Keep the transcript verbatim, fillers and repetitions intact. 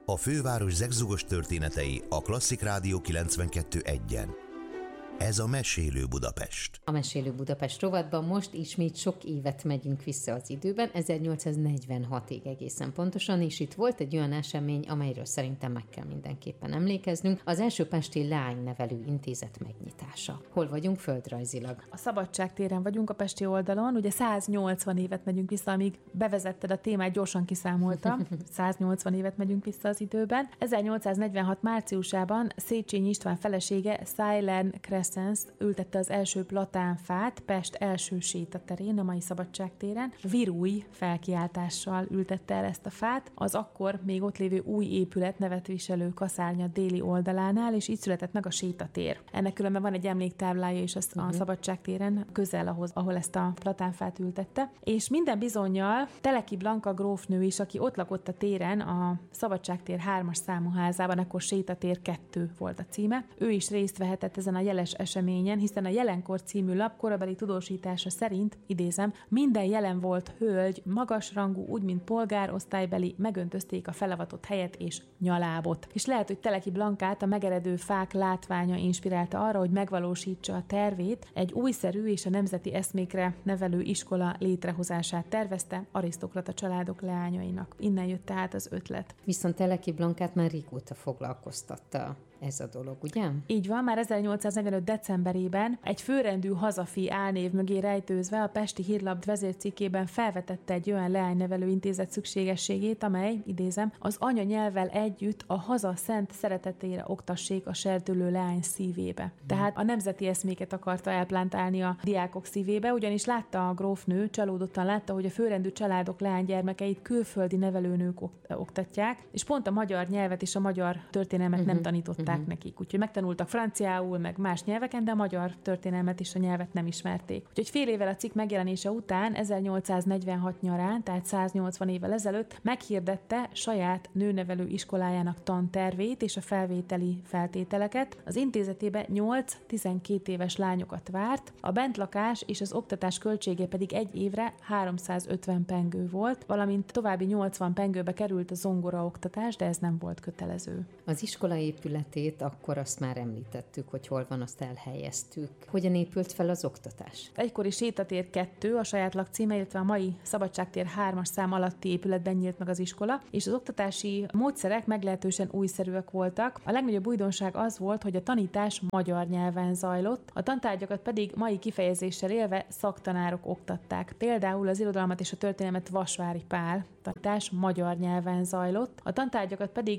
A főváros zegzugos történetei a Klasszik Rádió kilencvenkettő egyen. Ez a Mesélő Budapest. A Mesélő Budapest rovatban most ismét sok évet megyünk vissza az időben, ezernyolcszáznegyvenhatig egészen pontosan, és itt volt egy olyan esemény, amelyről szerintem meg kell mindenképpen emlékeznünk, az első pesti Leánynevelő Intézet megnyitása. Hol vagyunk földrajzilag? A Szabadság téren vagyunk, a pesti oldalon, ugye száznyolcvan évet megyünk vissza, amíg bevezetted a témát, gyorsan kiszámoltam, száznyolcvan évet megyünk vissza az időben. ezernyolcszáznegyvenhat márciusában Széchenyi István felesége Szájlen Crescens ültette az első platánfát Pest első sétaterén, a mai Szabadság téren. Virúj felkiáltással ültette el ezt a fát, az akkor még ott lévő új épület nevet viselő kaszárnya déli oldalánál, és így született meg a sétatér. Ennek különben van egy emléktáblája is a uh-huh. Szabadság téren, közel ahhoz, ahol ezt a platánfát ültette. És minden bizonnyal Teleki Blanka grófnő is, aki ott lakott a téren, a Szabadság tér hármas számú házában, akkor sétatér kettő volt a címe. Ő is részt vehetett ezen a jeles eseményen, hiszen a Jelenkor című lap korabeli tudósítása szerint, idézem, minden jelen volt hölgy, magasrangú, úgy mint polgárosztálybeli, megöntözték a felavatott helyet és nyalábot. És lehet, hogy Teleki Blankát a megeredő fák látványa inspirálta arra, hogy megvalósítsa a tervét, egy újszerű és a nemzeti eszmékre nevelő iskola létrehozását tervezte arisztokrata családok leányainak. Innen jött tehát az ötlet. Viszont Teleki Blankát már régóta foglalkoztatta ez a dolog, ugye? Így van, már ezernyolcszáznegyvenöt decemberében egy főrendű hazafi álnév mögé rejtőzve a Pesti Hírlap vezércikkében felvetette egy olyan leánynevelő intézet szükségességét, amely, idézem, az anyanyelvvel együtt a haza szent szeretetére oktassék a serdülő leány szívébe. Hmm. Tehát a nemzeti eszméket akarta elplántálni a diákok szívébe, ugyanis látta a grófnő, csalódottan látta, hogy a főrendű családok leánygyermekeit külföldi nevelőnők oktatják, és pont a magyar nyelvet és a magyar történelmet hmm. nem tanították Uh-huh. nekik. Úgyhogy megtanultak franciául, meg más nyelveken, de a magyar történelmet és a nyelvet nem ismerték. Úgyhogy fél évvel a cikk megjelenése után, ezernyolcszáznegyvenhat nyarán, tehát száznyolcvan évvel ezelőtt meghirdette saját nőnevelő iskolájának tantervét és a felvételi feltételeket. Az intézetébe nyolc-tizenkét éves lányokat várt, a bentlakás és az oktatás költsége pedig egy évre háromszázötven pengő volt, valamint további nyolcvan pengőbe került a zongora oktatás, de ez nem volt kötelező. Az iskola épület akkor azt már említettük, hogy hol van, azt elhelyeztük. Hogyan épült fel az oktatás? Egykori sétatér kettő, a saját lakcíme, illetve a mai Szabadságtér hármas szám alatti épületben nyílt meg az iskola, és az oktatási módszerek meglehetősen újszerűek voltak. A legnagyobb újdonság az volt, hogy a tanítás magyar nyelven zajlott, a tantárgyakat pedig mai kifejezéssel élve szaktanárok oktatták. Például az irodalmat és a történelmet Vasvári Pál tanítás magyar nyelven zajlott, a tantárgyakat pedig